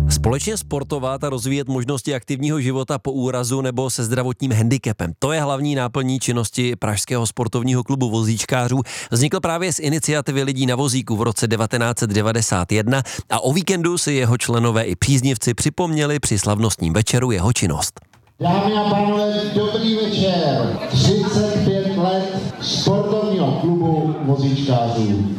Společně sportovat a rozvíjet možnosti aktivního života po úrazu nebo se zdravotním handicapem. To je hlavní náplní činnosti Pražského sportovního klubu vozíčkářů. Vznikl právě z iniciativy lidí na vozíku v roce 1991 a o víkendu si jeho členové i příznivci připomněli při slavnostním večeru jeho činnost. Dámy a pánové, dobrý večer. 35 let sportovního klubu vozíčkářů.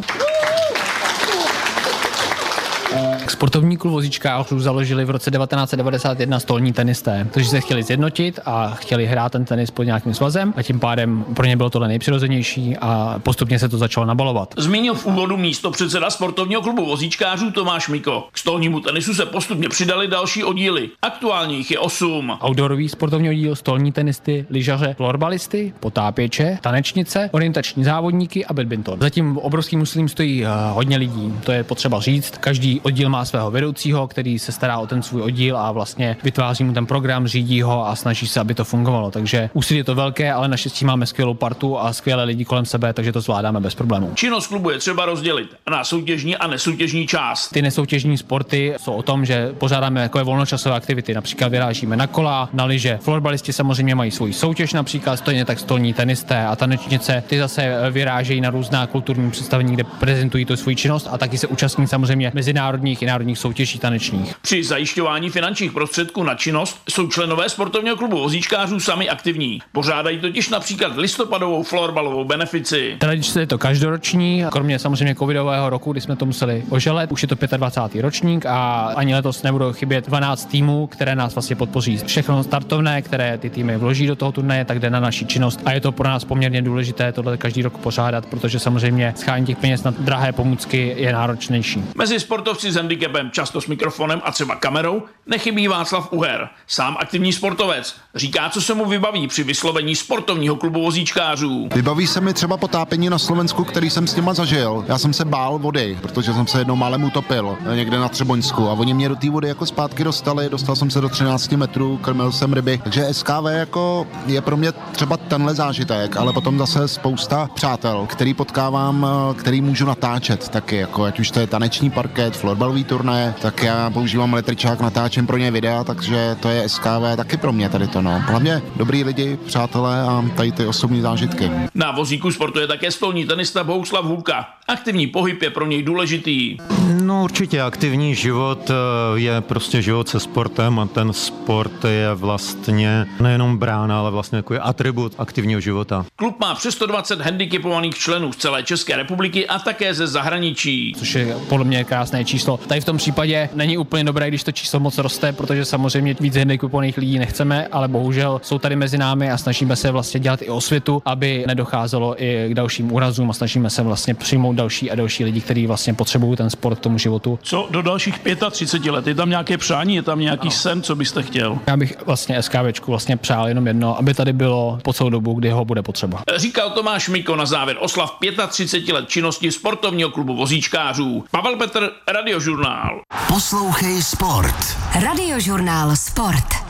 Sportovní klub vozíčkářů založili v roce 1991 stolní tenisté, kteří se chtěli zjednotit a chtěli hrát ten tenis pod nějakým svazem a tím pádem pro ně bylo tohle nejpřirozenější a postupně se to začalo nabalovat. Zmínil v úvodu místopředseda sportovního klubu vozíčkářů Tomáš Miko. K stolnímu tenisu se postupně přidali další oddíly. Aktuálně jich je 8. Outdoorový sportovní oddíl, stolní tenisty, lyžaře, florbalisty, potápěče, tanečnice, orientační závodníky a badminton. Zatím obrovským úsilím stojí hodně lidí, to je potřeba říct. Každý oddíl má svého vedoucího, který se stará o ten svůj oddíl a vlastně vytváří mu ten program, řídí ho a snaží se, aby to fungovalo. Takže úsilí je to velké, ale naštěstí máme skvělou partu a skvělé lidi kolem sebe, takže to zvládáme bez problémů. Činnost klubu je třeba rozdělit na soutěžní a nesoutěžní část. Ty nesoutěžní sporty jsou o tom, že pořádáme takové volnočasové aktivity, například vyrážíme na kola, na lyže. Florbalisti samozřejmě mají svoji soutěž, například stejně tak stolní tenisté a tanečnice. Ty zase vyrážejí na různá kulturní představení, kde prezentují tu svou činnost a taky se účastní samozřejmě mezinárodních i národních soutěží tanečních. Při zajišťování finančních prostředků na činnost jsou členové sportovního klubu vozíčkářů sami aktivní. Pořádají totiž například listopadovou florbalovou benefici. Tradičně je to každoroční, kromě samozřejmě covidového roku, kdy jsme to museli oželet. Už je to 25. ročník a ani letos nebudou chybět 12 týmů, které nás vlastně podpoří. Všechno startovné, které ty týmy vloží do toho turnaje, tak jde na naši činnost a je to pro nás poměrně důležité tohle každý rok pořádat, protože samozřejmě schání těch peněz na drahé pomůcky je náročnější. Mezi sportovci s handicapem, často s mikrofonem a třeba kamerou, nechybí Václav Uher. Sám aktivní sportovec. Říká, co se mu vybaví při vyslovení sportovního klubu vozíčkářů. Vybaví se mi třeba potápění na Slovensku, který jsem s nima zažil. Já jsem se bál vody, protože jsem se jednou málem utopil někde na Třeboňsku a oni mě do té vody jako zpátky dostali, dostal jsem se do 13 metrů, krmil jsem ryby. Takže SKV jako je pro mě třeba tenhle zážitek, ale potom zase spousta přátel, který potkávám, který můžu natáčet taky, jako ať už to je taneční parket, florbalový turnaje, tak já používám električák, natáčím pro ně videa, takže to je SKV taky pro mě tady to, no. Hlavně dobrý lidi, přátelé a tady ty osobní zážitky. Na vozíku sportuje také stolní tenista Bohuslav Hůlka. Aktivní pohyb je pro něj důležitý. No určitě aktivní život je prostě život se sportem a ten sport je vlastně nejenom brána, ale vlastně jako je atribut aktivního života. Klub má přes 120 handicapovaných členů z celé České republiky a také ze zahraničí. Což je podle mě krásné číslo. Tady v tom případě není úplně dobré, když to číslo moc roste, protože samozřejmě víc handicapovaných lidí nechceme, ale bohužel jsou tady mezi námi a snažíme se vlastně dělat i osvětu, aby nedocházelo i k dalším úrazům a snažíme se vlastně přijmout další a další lidi, kteří vlastně potřebují ten sport k tomu životu. Co do dalších 35 let? Je tam nějaké přání, je tam nějaký sen, co byste chtěl? Já bych vlastně SKVčku vlastně přál jenom jedno, aby tady bylo po celou dobu, kdy ho bude potřeba. Říkal Tomáš Miko na závěr oslav 35 let činnosti sportovního klubu vozíčkářů. Pavel Petr, Radiožurnál. Poslouchej sport. Radiožurnál Sport.